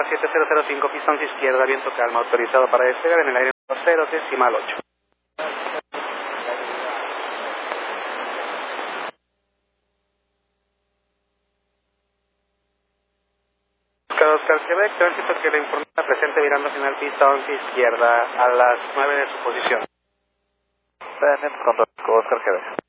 Oscar 7005, pista 11 izquierda, viento calma, autorizado para despegar en el aire 0, decimal 8. Oscar Quebec, tránsito que le informa presente virando final pista 11 izquierda a las 9 de su posición. Control Oscar Quebec.